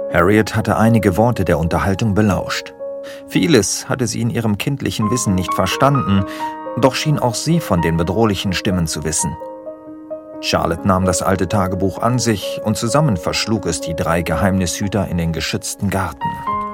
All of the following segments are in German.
Harriet hatte einige Worte der Unterhaltung belauscht. Vieles hatte sie in ihrem kindlichen Wissen nicht verstanden, doch schien auch sie von den bedrohlichen Stimmen zu wissen. Charlotte nahm das alte Tagebuch an sich und zusammen verschlug es die 3 Geheimnishüter in den geschützten Garten.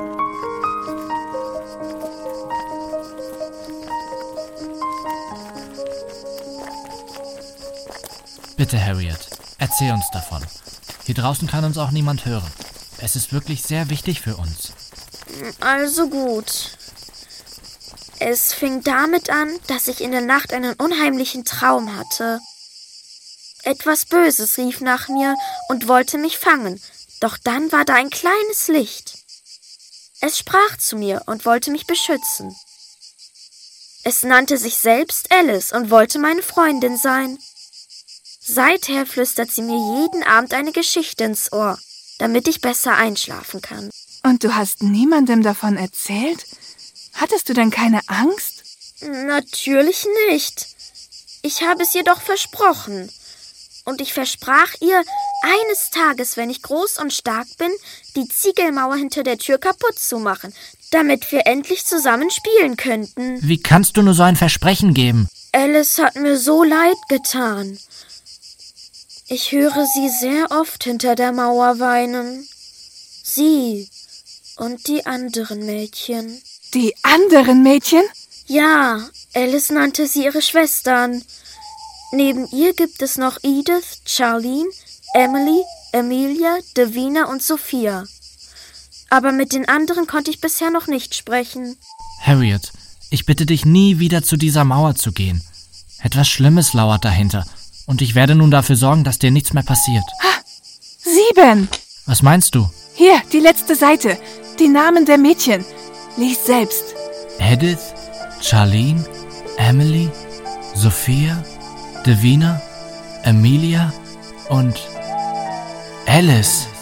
Bitte, Harriet, erzähl uns davon. Hier draußen kann uns auch niemand hören. Es ist wirklich sehr wichtig für uns. Also gut. Es fing damit an, dass ich in der Nacht einen unheimlichen Traum hatte. Etwas Böses rief nach mir und wollte mich fangen, doch dann war da ein kleines Licht. Es sprach zu mir und wollte mich beschützen. Es nannte sich selbst Alice und wollte meine Freundin sein. Seither flüstert sie mir jeden Abend eine Geschichte ins Ohr, damit ich besser einschlafen kann. Und du hast niemandem davon erzählt? Hattest du denn keine Angst? Natürlich nicht. Ich habe es ihr doch versprochen. Und ich versprach ihr, eines Tages, wenn ich groß und stark bin, die Ziegelmauer hinter der Tür kaputt zu machen, damit wir endlich zusammen spielen könnten. Wie kannst du nur so ein Versprechen geben? Alice hat mir so leid getan. Ich höre sie sehr oft hinter der Mauer weinen. Sie und die anderen Mädchen. Die anderen Mädchen? Ja, Alice nannte sie ihre Schwestern. Neben ihr gibt es noch Edith, Charlene, Emily, Amelia, Davina und Sophia. Aber mit den anderen konnte ich bisher noch nicht sprechen. Harriet, ich bitte dich, nie wieder zu dieser Mauer zu gehen. Etwas Schlimmes lauert dahinter. Und ich werde nun dafür sorgen, dass dir nichts mehr passiert. 7! Was meinst du? Hier, die letzte Seite. Die Namen der Mädchen. Lies selbst. Edith, Charlene, Emily, Sophia, Davina, Amelia und Alice.